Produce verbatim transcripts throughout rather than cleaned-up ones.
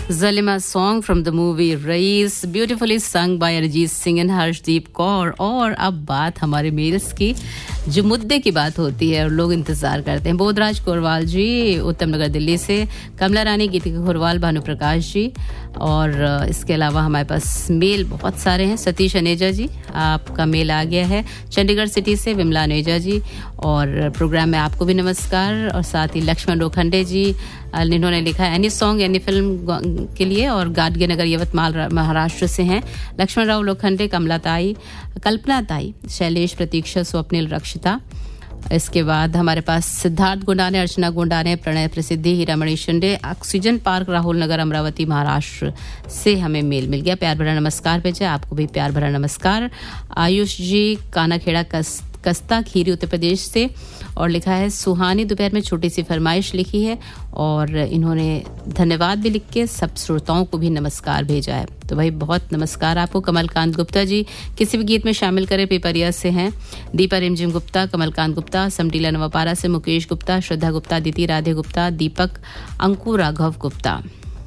Zalima song from the movie Raees, beautifully sung by Arjit Singh and Harshdeep Kaur. और अब बात हमारे mails की, जो मुद्दे की बात होती है और लोग इंतजार करते हैं। बोधराज कोरवाल जी उत्तम नगर दिल्ली से, कमला रानी, गीतिका कोरवाल, भानु प्रकाश जी, और इसके अलावा हमारे पास मेल बहुत सारे हैं। सतीश अनेजा जी, आपका मेल आ गया है चंडीगढ़ सिटी से। विमला अनेजा जी, और प्रोग्राम में आपको भी नमस्कार। और साथ ही लक्ष्मण लोखंडे जी, इन्होंने लिखा है एनी सॉन्ग एनी फिल्म के लिए, और गाडगे नगर यवतमाल महाराष्ट्र से हैं लक्ष्मण राव लोखंडे, कमला ताई, कल्पना ताई, शैलेश, प्रतीक्षा, स्वप्निल, रक्षिता। इसके बाद हमारे पास सिद्धार्थ गुंडाने, अर्चना गुंडाने, प्रणय प्रसिद्धि, हीरामणि शिंदे, ऑक्सीजन पार्क, राहुल नगर, अमरावती महाराष्ट्र से हमें मेल मिल गया। प्यार भरा नमस्कार भेजा, आपको भी प्यार भरा नमस्कार। आयुष जी कानाखेड़ा कस कस्ता खीरी उत्तर प्रदेश से, और लिखा है सुहानी दोपहर में छोटी सी फरमाइश लिखी है, और इन्होंने धन्यवाद भी लिख के सब श्रोताओं को भी नमस्कार भेजा है। तो भाई बहुत नमस्कार आपको। कमलकांत गुप्ता जी, किसी भी गीत में शामिल करें, पेपरिया से हैं। दीपा रिमझिम गुप्ता, कमलकांत गुप्ता, समटीला नवापारा से मुकेश गुप्ता, श्रद्धा गुप्ता, दीति राधे गुप्ता, दीपक, अंकु राघव गुप्ता।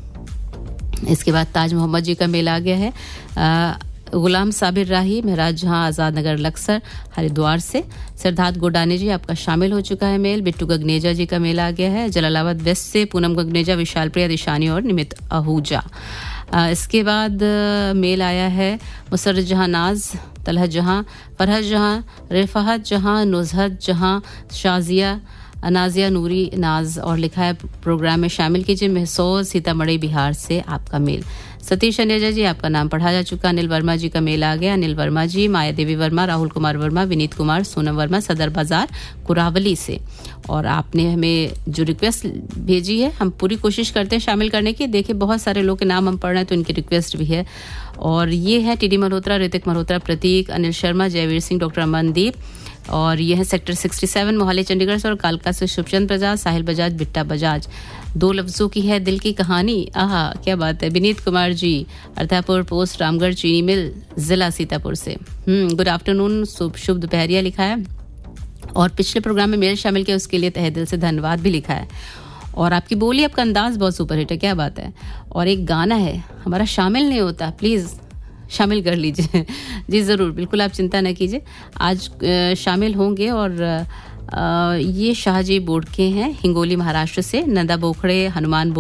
इसके बाद ताज मोहम्मद जी का मेल आ गया है। आ, गुलाम साबिर राही, महराज जहां, आज़ाद नगर, लक्सर, हरिद्वार से। सिद्धार्थ गोडाने जी, आपका शामिल हो चुका है मेल। बिट्टू गगनेजा जी का मेल आ गया है जलालाबाद वेस्ट से। पूनम गगनेजा, विशाल प्रिया, दिशानी और निमित आहूजा। इसके बाद मेल आया है मुसर जहां नाज, तलहत जहां, फरहत जहां, रिफाहत जहां, नुजहत जहां, शाजिया, अनाजिया नूरी नाज, और लिखा है प्रोग्राम में शामिल कीजिए महसूस, सीतामढ़ी बिहार से आपका मेल। सतीश अनेजा जी, आपका नाम पढ़ा जा चुका। अनिल वर्मा जी का मेल आ गया। अनिल वर्मा जी, माया देवी वर्मा, राहुल कुमार वर्मा, विनीत कुमार, सोनम वर्मा, सदर बाजार, कुरावली से। और आपने हमें जो रिक्वेस्ट भेजी है, हम पूरी कोशिश करते हैं शामिल करने की। देखिए बहुत सारे लोग के नाम हम पढ़ रहे हैं, तो इनकी रिक्वेस्ट भी है। और ये है टी डी मल्होत्रा, ऋतिक मल्होत्रा, प्रतीक, अनिल शर्मा, जयवीर सिंह, डॉक्टर अमनदीप, और यह है सेक्टर सड़सठ मोहाली चंडीगढ़ से। और कालका से शुभचंद बजाज, साहिल बजाज, बिट्टा बजाज। दो लफ्जों की है दिल की कहानी, आहा क्या बात है। विनीत कुमार जी, अर्थापुर पोस्ट, रामगढ़ चीनी मिल, जिला सीतापुर से। हम्म गुड आफ्टरनून, शुभ शुभ दोपहरिया लिखा है। और पिछले प्रोग्राम में मेल शामिल किया, उसके लिए तहे दिल से धन्यवाद भी लिखा है। और आपकी बोली, आपका अंदाज बहुत सुपर हिट है, क्या बात है। और एक गाना है हमारा शामिल नहीं होता, प्लीज़ शामिल कर लीजिए। जी ज़रूर, बिल्कुल आप चिंता न कीजिए, आज शामिल होंगे। और आ, ये शाहजी बोडके हैं, हिंगोली महाराष्ट्र से। नंदा बोखड़े, हनुमान